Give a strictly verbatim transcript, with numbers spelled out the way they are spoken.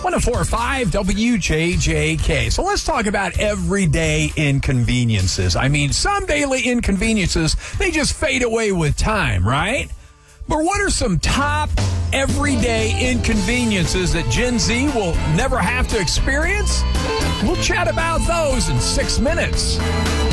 one oh four point five W J J K. So let's talk about everyday inconveniences. I mean, some daily inconveniences, they just fade away with time, right? But what are some top everyday inconveniences that Gen Z will never have to experience? We'll chat about those in six minutes.